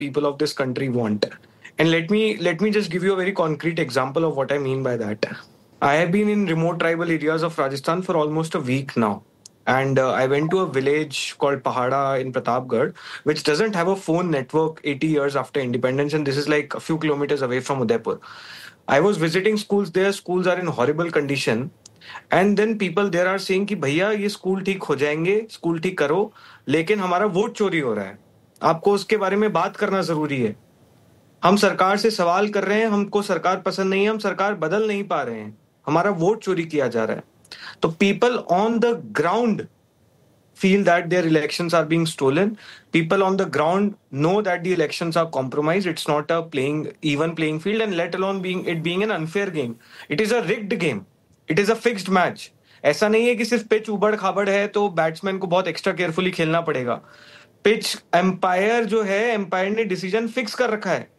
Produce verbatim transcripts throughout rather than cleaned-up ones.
people of this country want. And let me let me just give you a very concrete example of what I mean by that. I have been in remote tribal areas of Rajasthan for almost a week now. And uh, I went to a village called Pahada in Pratapgarh, which doesn't have a phone network eighty years after independence. And this is like a few kilometers away from Udaipur. I was visiting schools there. Schools are in horrible condition. And then people there are saying कि भैया ये school ठीक हो जाएंगे, school ठीक करो, लेकिन हमारा वोट चोरी हो रहा है. आपको उसके बारे में बात करना जरूरी है. हम सरकार से सवाल कर रहे हैं, हमको सरकार पसंद नहीं है, हम सरकार बदल नहीं पा रहे हैं, हमारा वोट चोरी किया जा रहा है. तो people on the ground feel that their elections are being stolen. People on the ground know that the elections are compromised. It's not a playing even playing field, and let alone being it being an unfair game. It is a rigged game. It is a fixed match. ऐसा नहीं है कि सिर्फ pitch उबड़ खाबड़ है तो batsman को बहुत एक्स्ट्रा केयरफुली खेलना पड़ेगा. पिच एम्पायर जो है, एम्पायर ने डिसीजन फिक्स कर रखा है.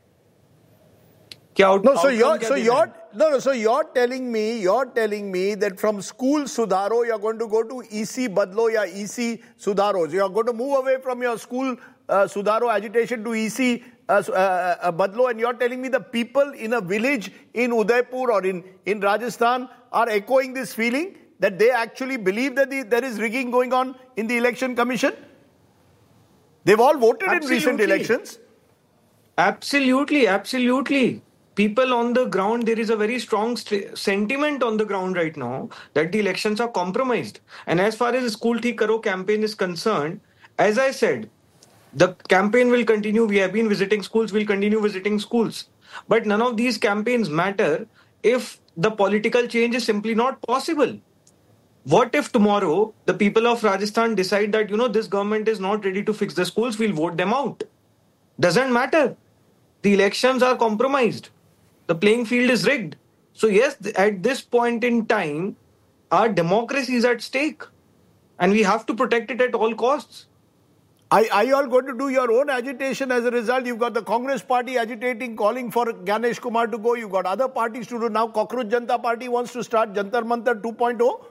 क्या out No, so you're so you're no no so you're telling me you're telling me that from school Sudharo you're going to go to E C Badlo या E C Sudharo. So you're going to move away from your school uh, Sudharo agitation to E C uh, uh, uh, Badlo, and you're telling me the people in a village in Udaipur or in in Rajasthan are echoing this feeling that they actually believe that the, there is rigging going on in the election commission. They've all voted Absolutely. in recent elections. Absolutely, absolutely. People on the ground, there is a very strong st- sentiment on the ground right now that the elections are compromised. And as far as the School Theek Karo campaign is concerned, as I said, the campaign will continue. We have been visiting schools, we'll continue visiting schools. But none of these campaigns matter if the political change is simply not possible. What if tomorrow the people of Rajasthan decide that, you know, this government is not ready to fix the schools, we'll vote them out? Doesn't matter. The elections are compromised. The playing field is rigged. So yes, at this point in time, our democracy is at stake. And we have to protect it at all costs. Are, are you all going to do your own agitation as a result? You've got the Congress party agitating, calling for Ganesh Kumar to go. You've got other parties to do. Now Cockroach Janata Party wants to start Jantar Mantar two point oh.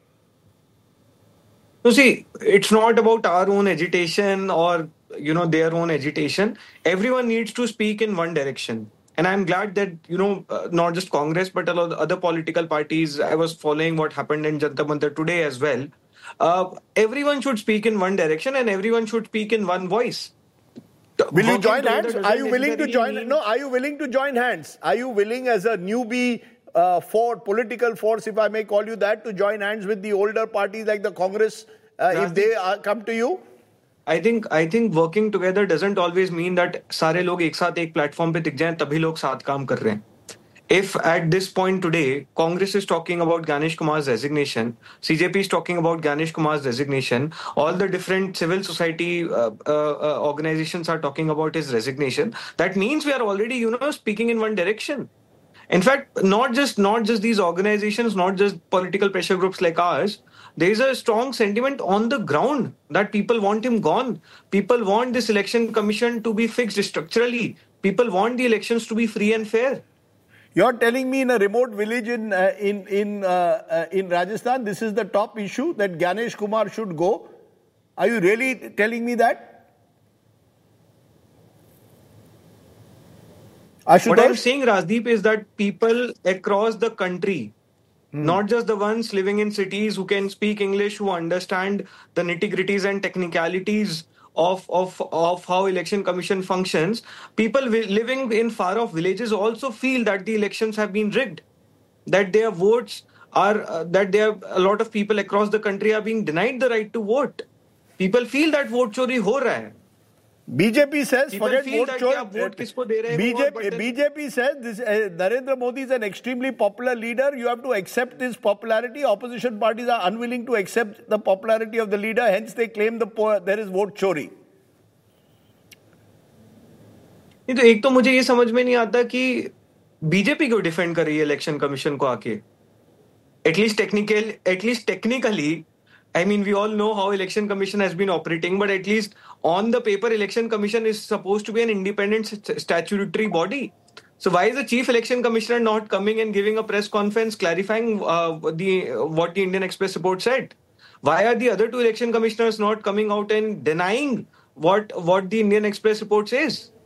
So see, it's not about our own agitation or, you know, their own agitation. Everyone needs to speak in one direction. And I'm glad that, you know, uh, not just Congress, but a lot of other political parties, I was following what happened in Jantar Mantar today as well. Uh, everyone should speak in one direction and everyone should speak in one voice. Will you join hands? Are you willing to join? Mean... No, are you willing to join hands? Are you willing as a newbie uh, for political force, if I may call you that, to join hands with the older parties like the Congress uh, if they uh, come to you? I think I think working together doesn't always mean that सारे लोग एक साथ एक platform पे दिख जाएं तभी लोग साथ काम कर रहे हैं. If at this point today, Congress is talking about Ganesh Kumar's resignation, C J P is talking about Ganesh Kumar's resignation, all the different civil society uh, uh, uh, organizations are talking about his resignation, that means we are already, you know, speaking in one direction. In fact, not just not just these organizations, not just political pressure groups like ours, there is a strong sentiment on the ground that people want him gone. People want this election commission to be fixed structurally. People want the elections to be free and fair. You're telling me in a remote village in uh, in in uh, uh, in Rajasthan, this is the top issue that Ganesh Kumar should go. Are you really telling me that? Ashutosh? What I'm saying, Rajdeep, is that people across the country, hmm. not just the ones living in cities who can speak English, who understand the nitty-gritties and technicalities of, of, of how election commission functions, people living in far-off villages also feel that the elections have been rigged, that their votes are, uh, that there a lot of people across the country are being denied the right to vote. People feel that vote chori ho raha hai. B J P says, People forget vote chori. B J P, B J P says, this, uh, Narendra Modi is an extremely popular leader. You have to accept his popularity. Opposition parties are unwilling to accept the popularity of the leader. Hence, they claim the po- there is vote chori. नहीं तो एक तो मुझे ये समझ में नहीं आता कि बीजेपी क्यों डिफेंड कर रही है इलेक्शन कमीशन को आके. At least technical at least technically I mean, we all know how Election Commission has been operating, but at least on the paper, Election Commission is supposed to be an independent st- statutory body. So why is the Chief Election Commissioner not coming and giving a press conference clarifying uh, the what the Indian Express report said? Why are the other two election commissioners not coming out and denying what, what the Indian Express report says?